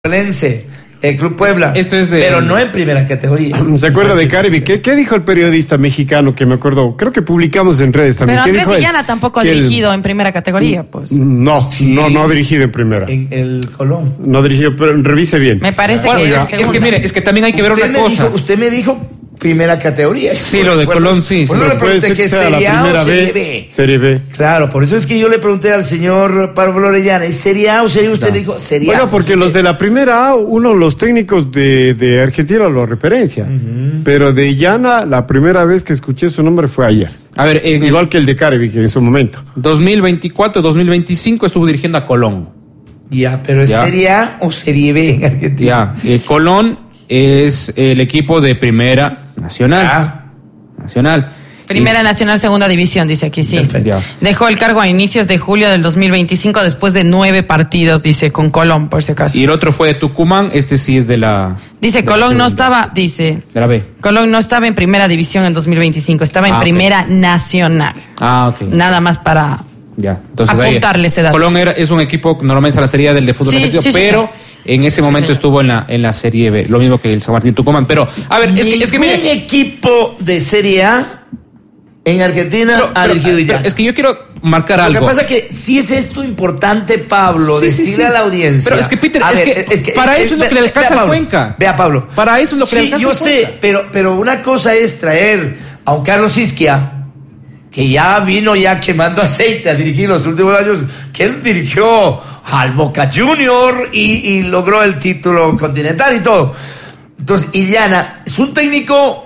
El Club Puebla, esto es pero no en primera categoría. ¿Se acuerda de Caribe? ¿Qué dijo el periodista mexicano que me acuerdo? Creo que publicamos en redes también. Pero ¿Qué Andrés dijo Illana tampoco ha dirigido en primera categoría, pues. No ha dirigido en primera. En el Colón. No ha dirigido, pero revise bien. Me parece Bueno, que es que mire, es que también hay que ver una cosa. Usted me dijo primera categoría. Sí, lo de Colón, sí. Bueno, le pregunté que Serie A o Serie B. Serie B. Claro, por eso es que yo le pregunté al señor Pablo Orellana, ¿es Serie A o Serie B? Usted me dijo Serie A. Bueno, porque los de la primera A, los técnicos de Argentina lo referencian. Pero de Illana, la primera vez que escuché su nombre fue ayer. A ver, igual que el de Caribe, en su momento. 2024, 2025 estuvo dirigiendo a Colón. Ya, pero ¿es Serie A o Serie B en Argentina? Ya, Colón es el equipo de Primera Nacional. Nacional. Primera Nacional, Segunda División, dice aquí, sí. Perfecto. Dejó el cargo a inicios de julio del 2025 después de 9 partidos, dice, con Colón, por si acaso. Y el otro fue de Tucumán, este sí es de la... Dice, Colón no estaba, dice... De la B. Colón no estaba en Primera División en 2025, estaba en Primera Nacional. Ok. Nada más para entonces, apuntarle ese dato. Colón es un equipo, normalmente a la Serie A del de fútbol argentino, pero... En ese momento estuvo en la Serie B, lo mismo que el San Martín Tucumán. Pero, a ver, es que mire, equipo de Serie A en Argentina ha dirigido Illana. Es que yo quiero marcar algo. Lo que pasa es que sí es esto importante, Pablo, decirle a la audiencia. Pero es que, Peter, es que para eso es lo que le alcanza a Cuenca. Vea, Pablo. Para eso es lo que le alcanza a Cuenca. Sí, yo sé, pero una cosa es traer a un Carlos Isquia, que ya vino quemando aceite a dirigir los últimos años, que él dirigió al Boca Junior y logró el título continental y todo. Entonces, Illana es un técnico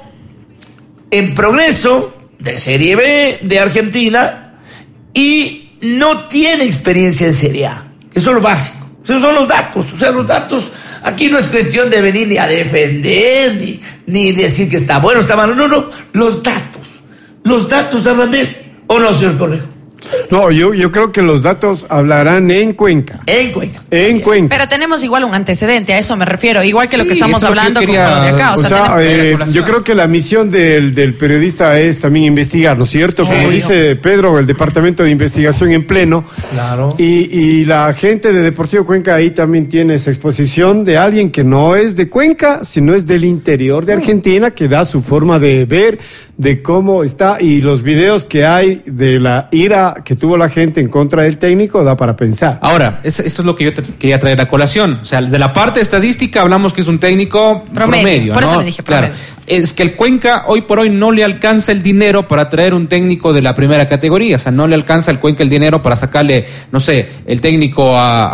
en progreso de Serie B de Argentina y no tiene experiencia en Serie A. Eso es lo básico. Esos son los datos. O sea, los datos, aquí no es cuestión de venir ni a defender, ni decir que está bueno, está malo. No, los datos. Los datos hablan de él, ¿o no, señor Correjo? No, yo creo que los datos hablarán en Cuenca. En Cuenca. Pero tenemos igual un antecedente, a eso me refiero, igual que lo que estamos hablando con lo de acá. Yo creo que la misión del periodista es también investigar, ¿no es cierto? Como dice Pedro, el departamento de investigación en pleno. Claro. Y la gente de Deportivo Cuenca ahí también tiene esa exposición de alguien que no es de Cuenca, sino es del interior de Argentina, que da su forma de ver, de cómo está, y los videos que hay de la ira que tuvo la gente en contra del técnico da para pensar. Ahora, eso es lo que yo quería traer a colación. O sea, de la parte estadística hablamos que es un técnico promedio, por ¿no? eso le dije promedio. Claro. Es que el Cuenca hoy por hoy no le alcanza el dinero para traer un técnico de la primera categoría. O sea, no le alcanza al Cuenca el dinero para sacarle, no sé, el técnico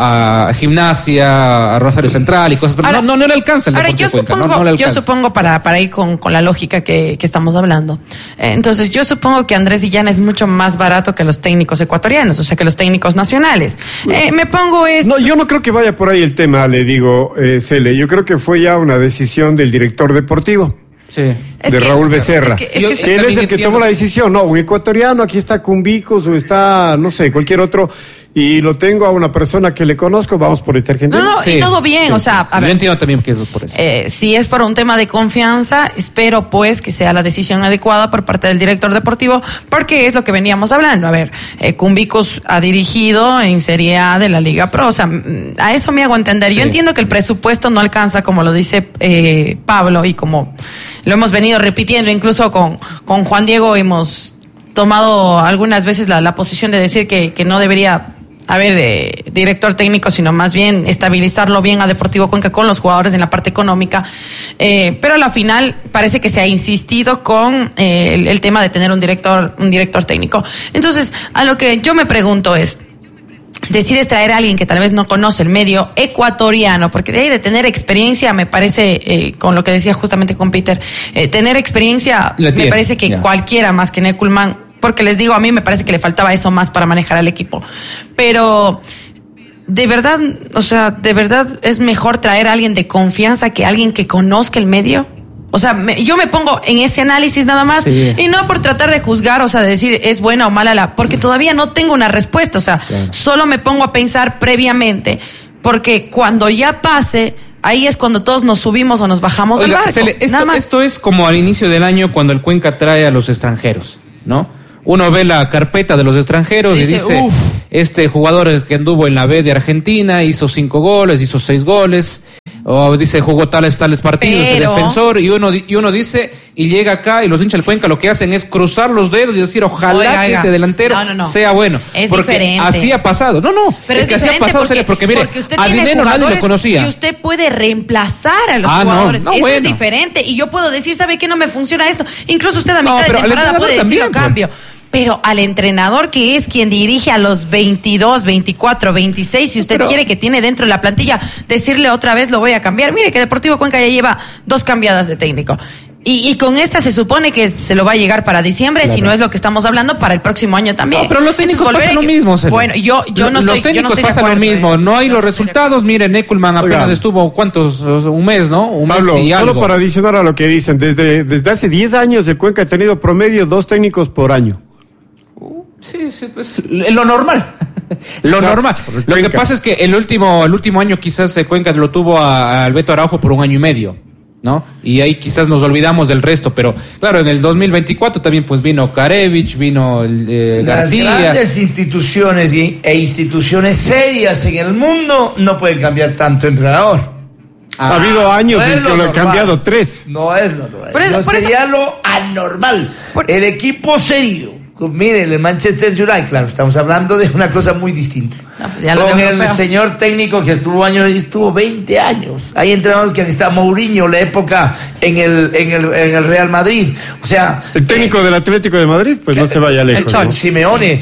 a Gimnasia, a Rosario Central y cosas. Pero ahora, no le alcanza el Deportivo Cuenca. Yo supongo para ir con la lógica que estamos hablando. Entonces, yo supongo que Andrés Illana es mucho más barato que los técnicos ecuatorianos, o sea, que los técnicos nacionales. Me pongo esto. No, yo no creo que vaya por ahí el tema, le digo, Cele. Yo creo que fue ya una decisión del director deportivo. Sí. De Raúl Becerra. Que él es el que tomó la decisión. No, un ecuatoriano, aquí está Cumbicos o está, no sé, cualquier otro. Y lo tengo a una persona que le conozco, vamos por este argentino. No, y todo bien, o sea, a ver. Yo entiendo también que eso es por eso. Si es por un tema de confianza, espero pues que sea la decisión adecuada por parte del director deportivo, porque es lo que veníamos hablando. A ver, Cumbicos ha dirigido en Serie A de la Liga Pro, o sea, a eso me hago entender. Yo entiendo que el presupuesto no alcanza, como lo dice Pablo, y como lo hemos venido repitiendo, incluso con Juan Diego hemos tomado algunas veces la posición de decir que no debería haber director técnico, sino más bien estabilizarlo bien a Deportivo Cuenca con los jugadores en la parte económica, pero a la final parece que se ha insistido con el tema de tener un director técnico. Entonces, a lo que yo me pregunto es, decides traer a alguien que tal vez no conoce el medio ecuatoriano, porque de ahí de tener experiencia, me parece, con lo que decía justamente con Peter, tener experiencia, me parece que cualquiera más que Neckelman, porque les digo, a mí me parece que le faltaba eso más para manejar al equipo. Pero, de verdad, o sea, ¿de verdad es mejor traer a alguien de confianza que alguien que conozca el medio? O sea, yo me pongo en ese análisis nada más, y no por tratar de juzgar, o sea, de decir es buena o mala porque todavía no tengo una respuesta, o sea, solo me pongo a pensar previamente, porque cuando ya pase, ahí es cuando todos nos subimos o nos bajamos del barco. Esto es como al inicio del año cuando el Cuenca trae a los extranjeros, ¿no? Uno ve la carpeta de los extranjeros y dice, este jugador que anduvo en la B de Argentina hizo 5 goles, hizo 6 goles, o dice jugó tales partidos de defensor, y uno dice, y llega acá y los hinchas del Cuenca lo que hacen es cruzar los dedos y decir, ojalá que este delantero sea bueno. Es porque diferente. Así ha pasado. Pero es que así ha pasado, porque mire, a Dineno nadie lo conocía. Y usted puede reemplazar a los jugadores. Eso es diferente. Y yo puedo decir, ¿sabe qué? No me funciona esto. Incluso usted a mitad de temporada puede decir, lo cambio. Pero al entrenador, que es quien dirige a los 22, 24, 26, si usted quiere que tiene dentro de la plantilla, decirle otra vez lo voy a cambiar. Mire que Deportivo Cuenca ya lleva 2 cambiadas de técnico. Y con esta se supone que se lo va a llegar para diciembre, si no es lo que estamos hablando, para el próximo año también. No, pero los técnicos pasan lo mismo, Sergio. Bueno, yo no estoy. Los técnicos pasan lo mismo. No hay los resultados. Miren, Eckelman apenas estuvo, ¿cuántos? Un mes, ¿no? Un mes y algo. Solo para adicionar a lo que dicen, desde hace 10 años el Cuenca ha tenido promedio 2 técnicos por año. Sí, pues lo normal. Normal. Lo que pasa es que el último año quizás Cuenca lo tuvo a Alberto Araujo por 1 año y medio, ¿no? Y ahí quizás nos olvidamos del resto, pero claro, en el 2024 también pues vino Karevich, vino García. Las grandes instituciones e instituciones serias en el mundo no pueden cambiar tanto entrenador. Ha habido años en que lo han cambiado 3. No es lo normal. Sería lo anormal. El equipo serio. Miren, el Manchester United, claro, estamos hablando de una cosa muy distinta. Con el señor técnico que estuvo 20 años. Hay entrenadores que está Mourinho, la época en el Real Madrid. O sea, el técnico del Atlético de Madrid, pues no se vaya lejos. El Simeone,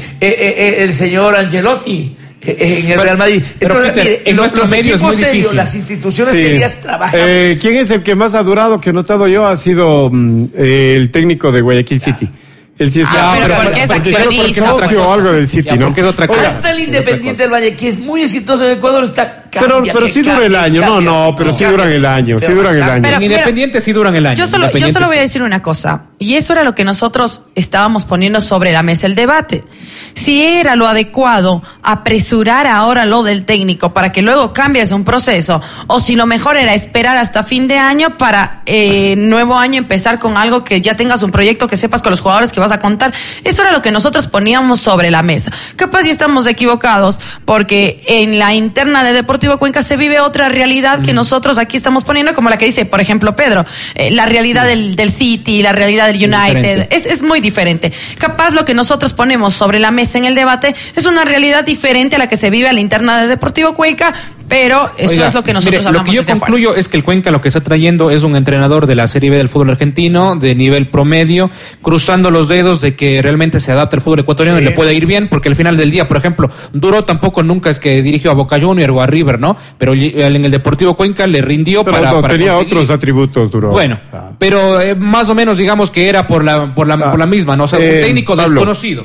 el señor Ancelotti. En el Real Madrid. Entonces, Peter, en los equipos serios, las instituciones serias trabajan. ¿Quién es el que más ha durado, que he notado yo? Ha sido el técnico de Guayaquil City. Él sí está, pero porque es accionista. Socio o algo del City, ¿no? Porque es otra cosa. Hasta el Independiente del Valle, que es muy exitoso en Ecuador, está pero sí dura el año. Pero sí duran el año. Sí duran el año. En Independiente sí duran el año. Yo solo voy a decir una cosa. Y eso era lo que nosotros estábamos poniendo sobre la mesa, el debate. Si era lo adecuado apresurar ahora lo del técnico para que luego cambies un proceso, o si lo mejor era esperar hasta fin de año para nuevo año empezar con algo que ya tengas un proyecto, que sepas con los jugadores que vas a contar. Eso era lo que nosotros poníamos sobre la mesa. Capaz si estamos equivocados, porque en la interna de Deportivo Cuenca se vive otra realidad que nosotros aquí estamos poniendo, como la que dice, por ejemplo, Pedro, la realidad del City, la realidad del United, es muy diferente. Capaz lo que nosotros ponemos sobre la mesa en el debate es una realidad diferente a la que se vive a la interna de Deportivo Cuenca, pero eso es lo que nosotros hablamos. Lo que yo concluyo es que el Cuenca lo que está trayendo es un entrenador de la Serie B del fútbol argentino, de nivel promedio, cruzando los dedos de que realmente se adapte al fútbol ecuatoriano y le puede ir bien, porque al final del día, por ejemplo, Duró tampoco nunca es que dirigió a Boca Junior o a River, ¿no? Pero en el Deportivo Cuenca le rindió para tenía otros atributos, Duró. Bueno, pero más o menos digamos que era por la misma, ¿no? O sea, un técnico desconocido,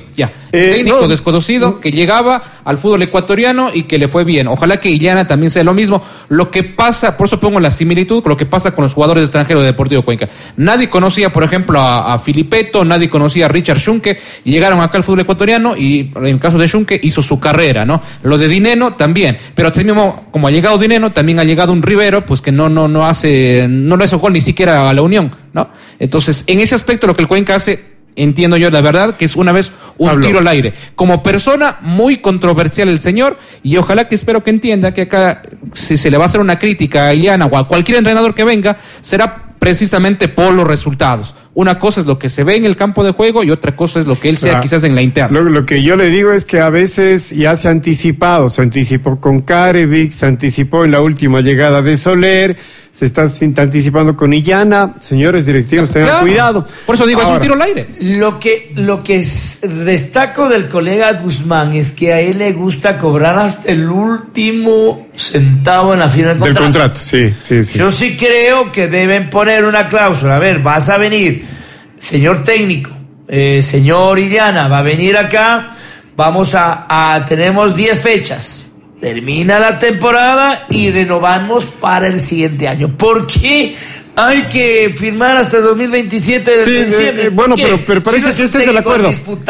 desconocido que llegaba al fútbol ecuatoriano y que le fue bien. Ojalá que Illana también sea lo mismo. Lo que pasa, por eso pongo la similitud con lo que pasa con los jugadores extranjeros de Deportivo Cuenca. Nadie conocía, por ejemplo, a Filipeto, nadie conocía a Richard Schunke, y llegaron acá al fútbol ecuatoriano y en el caso de Schunke hizo su carrera, ¿no? Lo de Dineno también, pero así mismo, como ha llegado Dineno, también ha llegado un Rivero, pues que no le hace gol ni siquiera a la Unión, ¿no? Entonces, en ese aspecto lo que el Cuenca hace, entiendo yo la verdad, que es una vez un tiro al aire. Como persona, muy controversial el señor, y ojalá que espero que entienda que acá, si se le va a hacer una crítica a Illana o a cualquier entrenador que venga, será precisamente por los resultados. Una cosa es lo que se ve en el campo de juego y otra cosa es lo que él sea quizás en la interna. Lo que yo le digo es que a veces ya se anticipó con Karevich, se anticipó en la última llegada de Soler, se está anticipando con Illana. Señores directivos, tengan cuidado. Por eso digo, es un tiro al aire. Lo que destaco del colega Guzmán es que a él le gusta cobrar hasta el último centavo en la firma del contrato. Del contrato, sí. Yo sí creo que deben poner una cláusula. A ver, vas a venir, señor técnico, señor Illana, va a venir acá, tenemos 10 fechas. Termina la temporada y renovamos para el siguiente año. ¿Por qué hay que firmar hasta el 2027 de diciembre? Bueno, pero parece que ese es el acuerdo.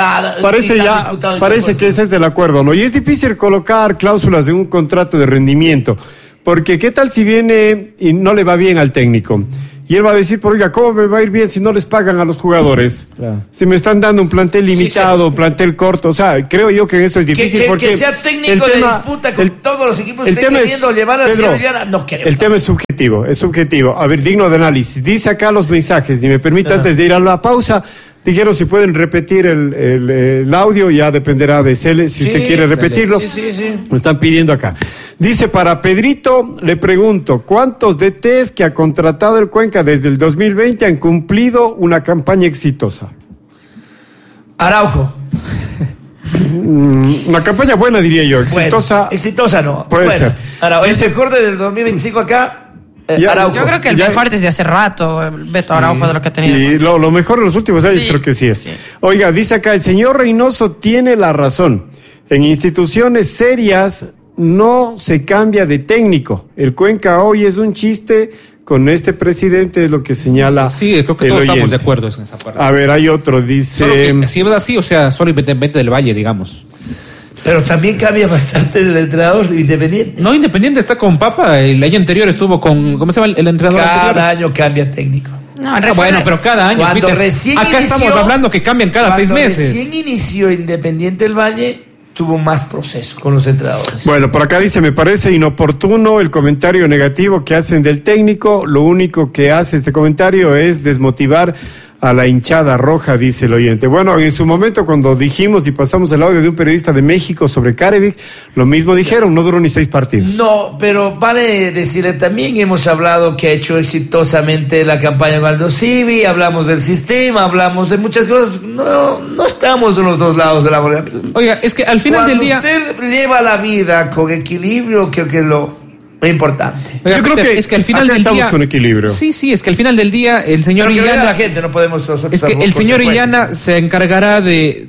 Parece que ese es el acuerdo, ¿no? Y es difícil colocar cláusulas de un contrato de rendimiento, porque ¿qué tal si viene y no le va bien al técnico? Y él va a decir, oiga, ¿cómo me va a ir bien si no les pagan a los jugadores? Claro. Si me están dando un plantel limitado, sí. un plantel corto. O sea, creo yo que eso es difícil porque... Que sea técnico de disputa con todos los equipos que estén queriendo llevar a Pedro, Liana, no creo. el tema es subjetivo. A ver, digno de análisis. Dice acá los mensajes, y me permite antes de ir a la pausa, dijeron si pueden repetir el audio, ya dependerá de Cele, si usted quiere repetirlo. Sí. Me están pidiendo acá. Dice, para Pedrito, le pregunto, ¿cuántos DTs que ha contratado el Cuenca desde el 2020 han cumplido una campaña exitosa? Araujo. Una campaña buena, diría yo. Exitosa. Bueno, exitosa no. Puede ser. Araujo. El mejor del 2025 acá, Araujo. Yo creo que el mejor desde hace rato, Beto Araujo, de lo que ha tenido. Y lo mejor en los últimos años creo que sí es. Sí. Oiga, dice acá, el señor Reynoso tiene la razón. En instituciones serias no se cambia de técnico. El Cuenca hoy es un chiste con este presidente, es lo que señala. Sí, creo que todos estamos de acuerdo en esa parte. A ver, hay otro, dice... Solo que, si es así, o sea, solo Independiente del Valle, digamos. Pero también cambia bastante el entrenador Independiente. No, Independiente está con Papa. El año anterior estuvo con... ¿Cómo se llama el entrenador anterior? Cada año cambia técnico. No, Bueno, pero cada año. Cuando Peter, recién acá inició, estamos hablando que cambian cada 6 meses. Recién inició Independiente del Valle, tuvo más proceso con los entrenadores. Bueno, por acá dice, me parece inoportuno el comentario negativo que hacen del técnico. Lo único que hace este comentario es desmotivar a la hinchada roja, dice el oyente. Bueno, en su momento cuando dijimos y pasamos el audio de un periodista de México sobre Carevic, lo mismo dijeron, no duró ni 6 partidos. No, pero vale decirle también, hemos hablado que ha hecho exitosamente la campaña Valdo Civi, hablamos del sistema, hablamos de muchas cosas. No estamos en los dos lados de la moneda. Oiga, es que al final del día... Cuando usted lleva la vida con equilibrio, creo que es lo importante. Oiga, Yo creo Peter, que es que al final acá del estamos día, con equilibrio. Sí, es que al final del día el señor Pero que Illana, la gente, no podemos es que el señor Illana se encargará de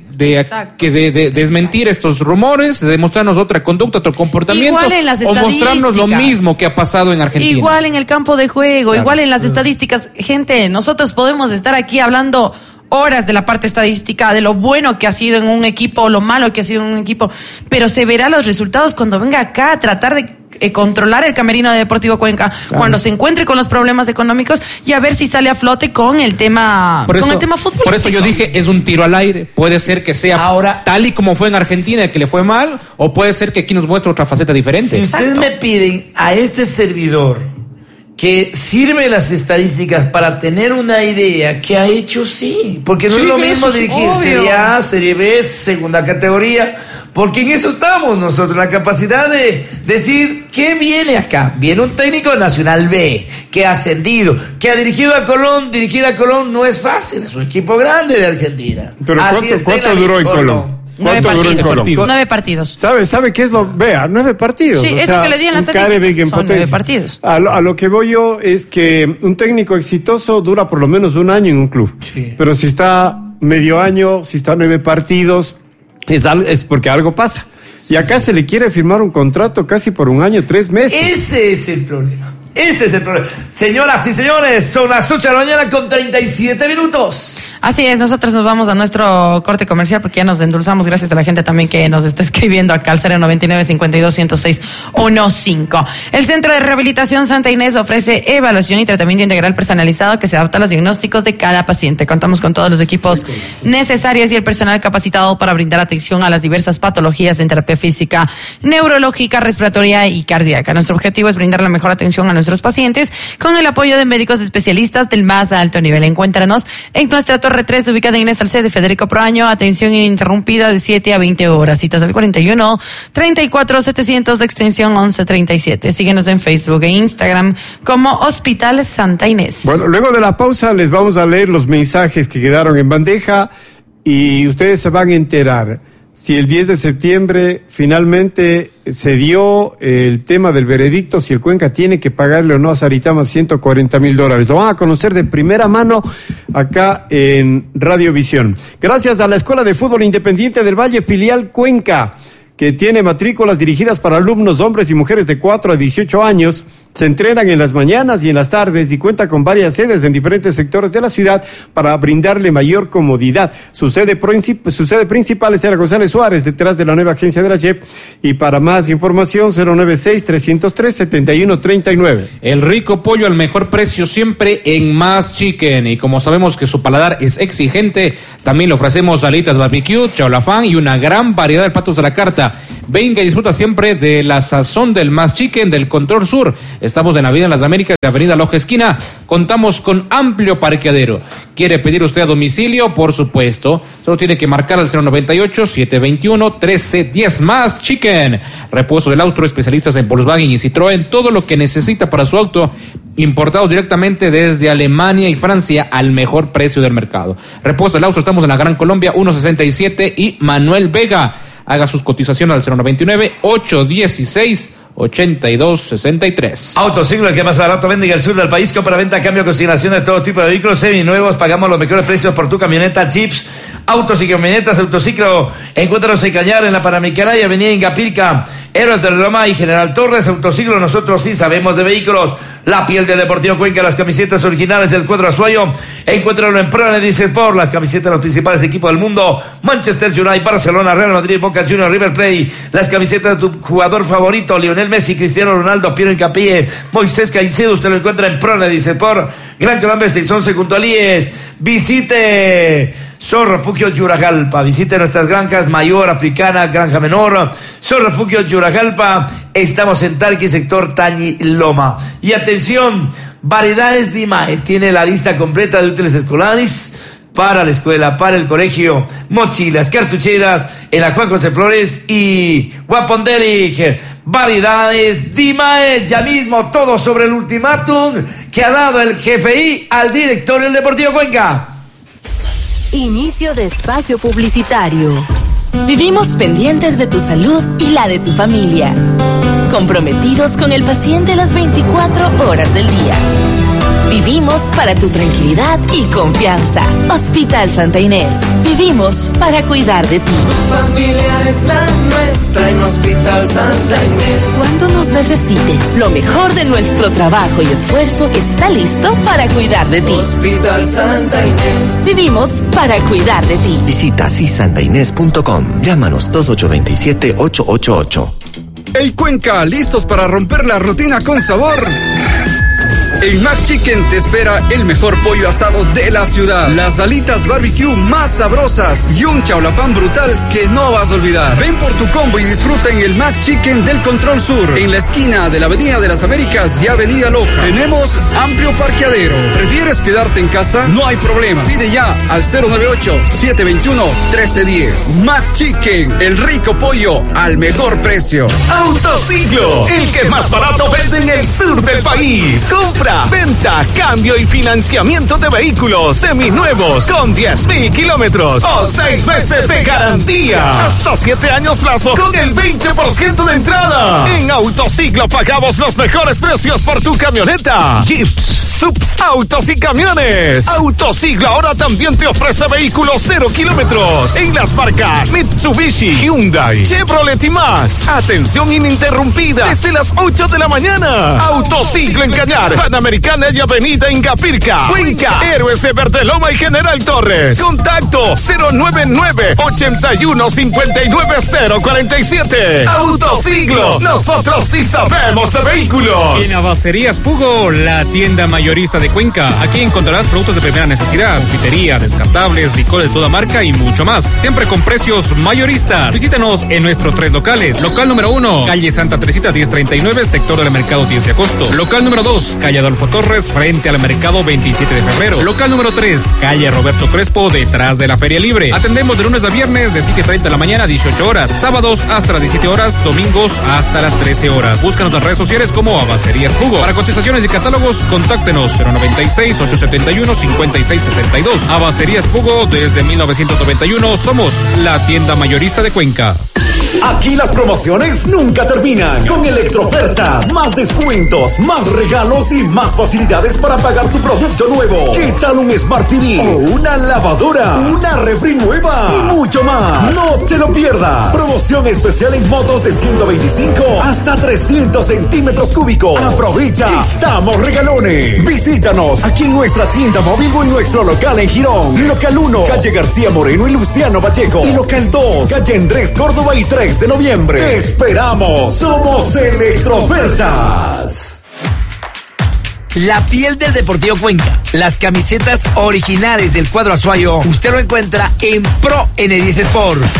desmentir estos rumores, de mostrarnos otra conducta, otro comportamiento, Igual en las o mostrarnos lo estadísticas. mismo que ha pasado en Argentina. Igual en el campo de juego, Claro. igual en las estadísticas. Gente, nosotros podemos estar aquí hablando horas de la parte estadística, de lo bueno que ha sido en un equipo, lo malo que ha sido en un equipo, pero se verá los resultados cuando venga acá a tratar de controlar el camerino de Deportivo Cuenca, cuando se encuentre con los problemas económicos y a ver si sale a flote con el tema futbolístico. Por eso yo dije, es un tiro al aire. Puede ser que sea ahora tal y como fue en Argentina, que le fue mal, o puede ser que aquí nos muestre otra faceta diferente. Si ustedes me piden a este servidor que sirve las estadísticas para tener una idea que ha hecho, sí, porque no Sí, es lo eso mismo es dirigir obvio. Serie A, Serie B, segunda categoría, porque en eso estamos nosotros, la capacidad de decir qué viene acá. Viene un técnico de Nacional B que ha ascendido, que ha dirigido a Colón. Dirigir a Colón no es fácil, es un equipo grande de Argentina. Pero Así está ¿cuánto la duró en Colón. Colón? 9 ¿Cuánto duró en partidos. Colón? 9 partidos. ¿Sabe qué es lo? Vea, 9 partidos. Sí, o es sea, lo que le di en la un estadística. Carevic en Son 9 potencia. partidos. A lo que voy yo es que un técnico exitoso dura por lo menos un año en un club. Sí. Pero si está medio año, si está 9 partidos, es porque algo pasa. Y acá se le quiere firmar un contrato casi por un año, 3 meses. Ese es el problema. Ese es el problema. Señoras y señores, son las 8 de la mañana con 37 minutos. Así es, nosotros nos vamos a nuestro corte comercial porque ya nos endulzamos, gracias a la gente también que nos está escribiendo acá al 099-52-106-15. El Centro de Rehabilitación Santa Inés ofrece evaluación y tratamiento integral personalizado que se adapta a los diagnósticos de cada paciente. Contamos con todos los equipos necesarios y el personal capacitado para brindar atención a las diversas patologías en terapia física, neurológica, respiratoria y cardíaca. Nuestro objetivo es brindar la mejor atención a nuestros pacientes con el apoyo de médicos especialistas del más alto nivel. Encuéntranos en nuestra Torre 3, ubicada en Inés Salcedo, Federico Proaño. Atención ininterrumpida de 7 a 20 horas. Citas al 41-34-700, extensión 1137. Síguenos en Facebook e Instagram como Hospital Santa Inés. Bueno, luego de la pausa les vamos a leer los mensajes que quedaron en bandeja y ustedes se van a enterar si el 10 de septiembre finalmente se dio el tema del veredicto, si el Cuenca tiene que pagarle o no a Saritama $140,000. Lo van a conocer de primera mano acá en Radiovisión. Gracias a la Escuela de Fútbol Independiente del Valle, filial Cuenca, que tiene matrículas dirigidas para alumnos hombres y mujeres de 4 a 18 años. Se entrenan en las mañanas y en las tardes y cuenta con varias sedes en diferentes sectores de la ciudad para brindarle mayor comodidad. Su sede principal es en González Suárez, detrás de la nueva agencia de la JEP. Y para más información, 096-303-7139. El rico pollo al mejor precio siempre en Más Chicken. Y como sabemos que su paladar es exigente, también le ofrecemos alitas barbecue, chaulafán y una gran variedad de platos de la carta. Venga y disfruta siempre de la sazón del Más Chicken del Control Sur. Estamos en la Avenida Las Américas, de Avenida Loja Esquina. Contamos con amplio parqueadero. ¿Quiere pedir usted a domicilio? Por supuesto. Solo tiene que marcar al 098-721-1310. Más Chicken. Repuesto del Austro, especialistas en Volkswagen y Citroën. Todo lo que necesita para su auto, importados directamente desde Alemania y Francia al mejor precio del mercado. Repuesto del Austro, estamos en la Gran Colombia 167 y Manuel Vega. Haga sus cotizaciones al 099-816-8263. Autosiglo, el que más barato vende en el sur del país. Compra, venta, cambio, consignación de todo tipo de vehículos seminuevos. Pagamos los mejores precios por tu camioneta, Jeeps, autos y camionetas. Autociclo, encuéntranos en Cañar, en la Panamericana y Avenida Ingapirca, Héroes de Loma y General Torres. Autociclo, nosotros sí sabemos de vehículos. La piel del Deportivo Cuenca, las camisetas originales del cuadro Azuayo. Encuéntralo en Prone Dice Sport, las camisetas de los principales equipos del mundo: Manchester United, Barcelona, Real Madrid, Boca Juniors, River Plate. Las camisetas de tu jugador favorito: Lionel Messi, Cristiano Ronaldo, Piero Hincapié, Moisés Caicedo. Usted lo encuentra en Prone Dice Sport, Gran Colombia 611 junto a Líes. Visite Sol Refugio Yurajalpa. Visite nuestras granjas mayor, africana, granja menor. Sol Refugio Yurajalpa. Estamos en Tarqui, sector Tañi Loma. Y atención, Variedades Dimae tiene la lista completa de útiles escolares para la escuela, para el colegio, mochilas, cartucheras, en la Juan José Flores y Guapondelic. Variedades Dimae, ya mismo todo sobre el ultimátum que ha dado el GFI al director del Deportivo Cuenca. Inicio de espacio publicitario. Vivimos pendientes de tu salud y la de tu familia. Comprometidos con el paciente las 24 horas del día. Vivimos para tu tranquilidad y confianza. Hospital Santa Inés. Vivimos para cuidar de ti. Tu familia es la nuestra en Hospital Santa Inés. Cuando nos necesites, lo mejor de nuestro trabajo y esfuerzo está listo para cuidar de ti. Hospital Santa Inés. Vivimos para cuidar de ti. Visita sisantainés.com. Llámanos 2827-888. ¡Hey Cuenca! ¿Listos para romper la rutina con sabor? En Max Chicken te espera el mejor pollo asado de la ciudad, las alitas barbecue más sabrosas y un chaulafán brutal que no vas a olvidar. Ven por tu combo y disfruta en el Max Chicken del Control Sur, en la esquina de la Avenida de las Américas y Avenida Loja. Tenemos amplio parqueadero. ¿Prefieres quedarte en casa? No hay problema. Pide ya al 098-721-1310. Max Chicken, el rico pollo al mejor precio. Autosiglo, el que más barato vende en el sur del país. Compra, venta, cambio y financiamiento de vehículos seminuevos con 10,000 kilómetros o 6 meses de garantía. Hasta 7 años plazo con el 20% de entrada. En Autosiglo pagamos los mejores precios por tu camioneta. Jeeps, subs, autos y camiones. Autosiglo ahora también te ofrece vehículos 0 kilómetros en las marcas Mitsubishi, Hyundai, Chevrolet y más. Atención ininterrumpida desde las 8 de la mañana. Autosiglo en Cañar, Panamericana y Avenida Ingapirca, Cuenca, Héroes de Verdeloma y General Torres. Contacto 099-81-59-047. Autosiglo, nosotros sí sabemos de vehículos. En Abacerías Pugo, la tienda mayorista de Cuenca. Aquí encontrarás productos de primera necesidad, confitería, descartables, licor de toda marca y mucho más. Siempre con precios mayoristas. Visítanos en nuestros 3 locales. Local número 1, calle Santa Teresita 1039, sector del mercado 10 de agosto. Local número 2, calle Adolfo Torres, frente al mercado 27 de febrero. Local número 3, calle Roberto Crespo, detrás de la Feria Libre. Atendemos de lunes a viernes de 7:30 de la mañana a 18 horas. Sábados hasta las 17 horas, domingos hasta las 13 horas. Búscanos en redes sociales como Abacerías Pugo. Para cotizaciones y catálogos, contáctenos 096-871-5662. Abacerías Pugo, desde 1991 somos la tienda mayorista de Cuenca. Aquí las promociones nunca terminan. Con Electrofertas, más descuentos, más regalos y más facilidades para pagar tu producto nuevo. ¿Qué tal un Smart TV o una lavadora, una refri nueva y mucho más? No te lo pierdas. Promoción especial en motos de 125 hasta 300 centímetros cúbicos. Aprovecha, estamos regalones. Visítanos aquí en nuestra tienda móvil o en nuestro local en Girón. Local 1, calle García Moreno y Luciano Vallejo. Y local 2, calle Andrés Córdoba y 3 de noviembre. ¡Te esperamos! Somos Electrofertas. La piel del Deportivo Cuenca, las camisetas originales del cuadro azuayo, usted lo encuentra en Pro N10 Sport.